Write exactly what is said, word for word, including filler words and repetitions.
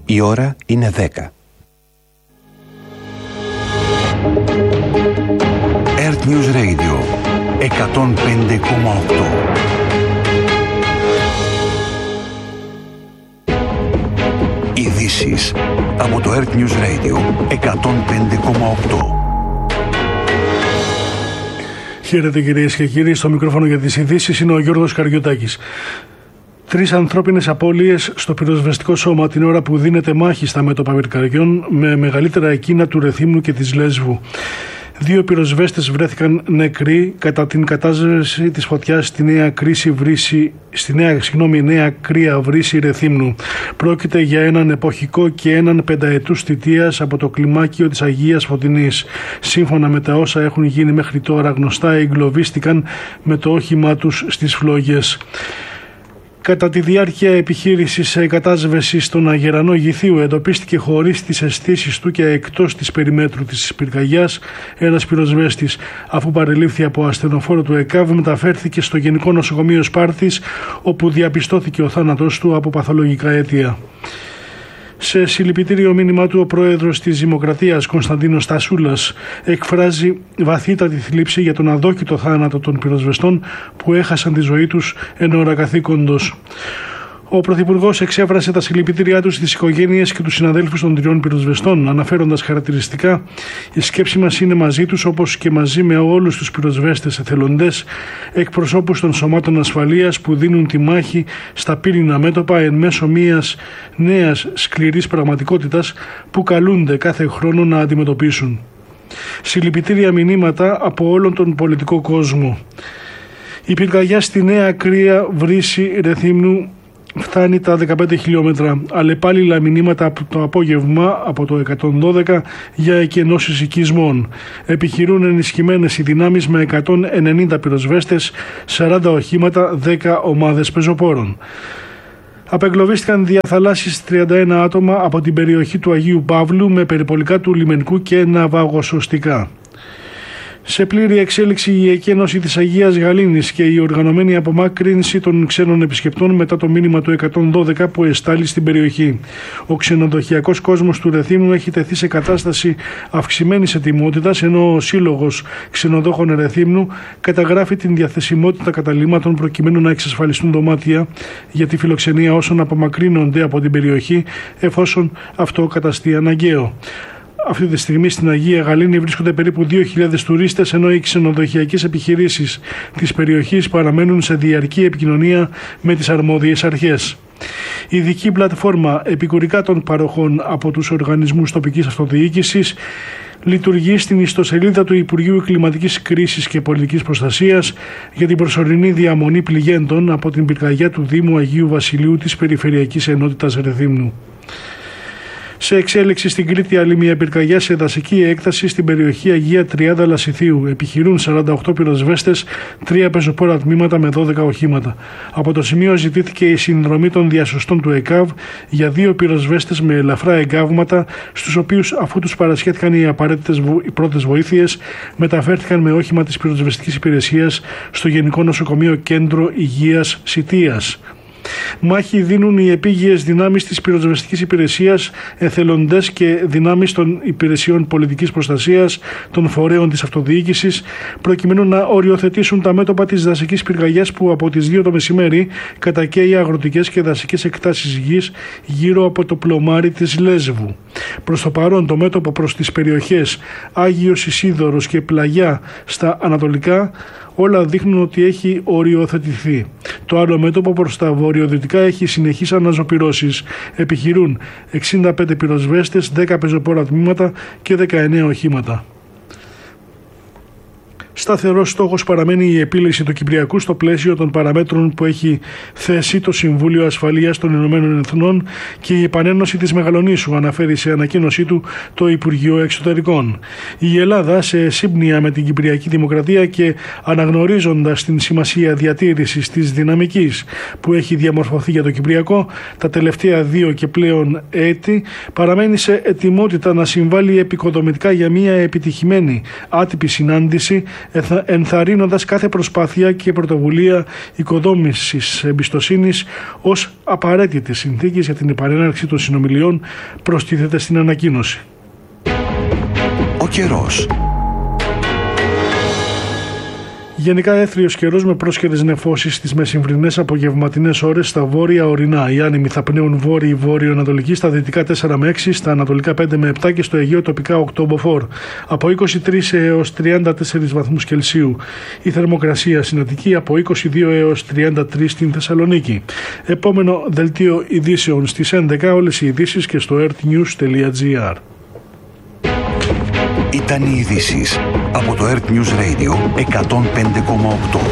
Η ώρα είναι δέκα. Earth News Radio εκατόν πέντε κόμμα οκτώ. Ειδήσεις από το Earth News Radio εκατόν πέντε κόμμα οκτώ. Χαίρετε κυρίες και κύριοι, στο μικρόφωνο για τις ειδήσεις είναι ο Γιώργος Καριωτάκης. Τρεις ανθρώπινες απώλειες στο πυροσβεστικό σώμα την ώρα που δίνεται μάχη στα μέτωπα πυρκαγιών, με μεγαλύτερα εκείνα του Ρεθύμνου και της Λέσβου. Δύο πυροσβέστες βρέθηκαν νεκροί κατά την κατάσβεση της φωτιάς στη νέα, κρίση βρύση, στη νέα, συγγνώμη, νέα κρύα βρύση Ρεθύμνου. Πρόκειται για έναν εποχικό και έναν πενταετούς θητείας από το κλιμάκιο της Αγίας Φωτεινής. Σύμφωνα με τα όσα έχουν γίνει μέχρι τώρα γνωστά, εγκλωβίστηκαν με το όχημά τους στις φλόγες. Κατά τη διάρκεια επιχείρησης κατάσβεσης στον Αγερανό Γηθίου εντοπίστηκε χωρίς τις αισθήσεις του και εκτός της περιμέτρου της πυρκαγιάς ένας πυροσβέστης. Αφού παρελήφθη από ασθενοφόρο του ΕΚΑΒ, μεταφέρθηκε στο Γενικό Νοσοκομείο Σπάρτης, όπου διαπιστώθηκε ο θάνατος του από παθολογικά αίτια. Σε συλληπιτήριο μήνυμά του, ο πρόεδρος της Δημοκρατίας, Κωνσταντίνος Τασούλας, εκφράζει βαθύτατη θλίψη για τον αδόκητο θάνατο των πυροσβεστών που έχασαν τη ζωή τους εν ώρα καθήκοντος. Ο Πρωθυπουργός εξέφρασε τα συλληπιτήριά του στις οικογένειες και τους συναδέλφους των τριών πυροσβεστών, αναφέροντας χαρακτηριστικά: «Η σκέψη μας είναι μαζί τους, όπως και μαζί με όλους τους πυροσβέστες εθελοντές, εκπροσώπους των σωμάτων ασφαλείας που δίνουν τη μάχη στα πύριννα μέτωπα εν μέσω μιας νέας σκληρής πραγματικότητας που καλούνται κάθε χρόνο να αντιμετωπίσουν». Συλληπιτήρια μηνύματα από όλον τον πολιτικό κόσμο. Η πυρκαγιά στη νέα κρύα βρύση Ρεθύμνου φτάνει τα δεκαπέντε χιλιόμετρα. Αλλεπάλληλα μηνύματα από το απόγευμα από το εκατόν δώδεκα για εκενώσεις οικισμών. Επιχειρούν ενισχυμένες οι δυνάμεις με εκατόν ενενήντα πυροσβέστες, σαράντα οχήματα, δέκα ομάδες πεζοπόρων. Απεγκλωβίστηκαν διαθαλάσσης τριάντα ένα άτομα από την περιοχή του Αγίου Παύλου με περιπολικά του λιμενικού και ναυαγοσωστικά. Σε πλήρη εξέλιξη η εκένωση της Αγίας Γαλήνης και η οργανωμένη απομάκρυνση των ξένων επισκεπτών μετά το μήνυμα του εκατόν δώδεκα που εστάλει στην περιοχή. Ο ξενοδοχειακός κόσμος του Ρεθύμνου έχει τεθεί σε κατάσταση αυξημένης ετοιμότητας, ενώ ο Σύλλογος Ξενοδόχων Ρεθύμνου καταγράφει την διαθεσιμότητα καταλύματων προκειμένου να εξασφαλιστούν δωμάτια για τη φιλοξενία όσων απομακρύνονται από την περιοχή, εφόσον αυτό καταστεί αναγκαίο. Αυτή τη στιγμή στην Αγία Γαλήνη βρίσκονται περίπου δύο χιλιάδες τουρίστες, ενώ οι ξενοδοχειακές επιχειρήσεις της περιοχής παραμένουν σε διαρκή επικοινωνία με τις αρμόδιες αρχές. Η ειδική πλατφόρμα επικουρικά των παροχών από τους οργανισμούς τοπικής αυτοδιοίκησης λειτουργεί στην ιστοσελίδα του Υπουργείου Κλιματικής Κρίσης και Πολιτικής Προστασίας για την προσωρινή διαμονή πληγέντων από την πυρκαγιά του Δήμου Αγίου Βασιλείου της Περιφερειακής Ενότητας Ρεθύμνου. Σε εξέλιξη στην Κρήτη, άλλη μια πυρκαγιά σε δασική έκταση στην περιοχή Αγία Τριάδα Λασιθίου. Επιχειρούν σαράντα οκτώ πυροσβέστες, τρία πεζοπόρα τμήματα με δώδεκα οχήματα. Από το σημείο ζητήθηκε η συνδρομή των διασωστών του ΕΚΑΒ για δύο πυροσβέστες με ελαφρά εγκάβματα, στους οποίους, αφού τους παρασχέθηκαν οι απαραίτητες πρώτες βοήθειες, μεταφέρθηκαν με όχημα της πυροσβεστικής υπηρεσίας στο Γενικό Νοσοκομείο Κέντρο Υγείας Σιτίας. Μάχη δίνουν οι επίγειες δυνάμεις της πυροσβεστικής υπηρεσίας, εθελοντές και δυνάμεις των υπηρεσιών πολιτικής προστασίας, των φορέων της αυτοδιοίκησης, προκειμένου να οριοθετήσουν τα μέτωπα της δασικής πυρκαγιάς που από τις δύο το μεσημέρι κατακαίει αγροτικές και δασικές εκτάσεις γης γύρω από το πλωμάρι της Λέσβου. Προς το παρόν, το μέτωπο προς τις περιοχές Άγιος Ισίδωρος και Πλαγιά στα ανατολικά όλα δείχνουν ότι έχει οριοθετηθεί. Το άλλο μέτωπο προς τα βορειοδυτικά έχει συνεχείς αναζωπυρώσεις. Επιχειρούν εξήντα πέντε πυροσβέστες, δέκα πεζοπόρα τμήματα και δεκαεννέα οχήματα. Σταθερός στόχος παραμένει η επίλυση του Κυπριακού στο πλαίσιο των παραμέτρων που έχει θέσει το Συμβούλιο Ασφαλείας των Ηνωμένων Εθνών και η επανένωση της Μεγαλονήσου, αναφέρει σε ανακοίνωσή του το Υπουργείο Εξωτερικών. Η Ελλάδα, σε σύμπνοια με την Κυπριακή Δημοκρατία και αναγνωρίζοντας την σημασία διατήρησης της δυναμικής που έχει διαμορφωθεί για το Κυπριακό τα τελευταία δύο και πλέον έτη, παραμένει σε ετοιμότητα να συμβάλλει επικοδομητικά για μια επιτυχημένη άτυπη συνάντηση ενθαρρύνοντας κάθε προσπάθεια και πρωτοβουλία οικοδόμησης εμπιστοσύνης ως απαραίτητη συνθήκη για την επανέναρξη των συνομιλιών, προστίθεται στην ανακοίνωση. Ο καιρός. Γενικά έθριος καιρός με πρόσχερες νεφώσεις στις μεσημβρινές απογευματινές ώρες στα βόρεια ορεινά. Οι άνεμοι θα πνέουν βόρειοι βόρειο-ανατολική, στα δυτικά τέσσερα με έξι, στα ανατολικά πέντε με επτά και στο Αιγαίο τοπικά οκτώ μποφόρ. Από είκοσι τρεις έως τριάντα τέσσερις βαθμούς Κελσίου. Η θερμοκρασία συναντική από είκοσι δύο έως τριάντα τρία στην Θεσσαλονίκη. Επόμενο δελτίο ειδήσεων στις έντεκα, όλες οι ειδήσεις και στο earthnews τελεία gr. Ήταν οι ειδήσεις από το Earth News Radio εκατόν πέντε κόμμα οκτώ.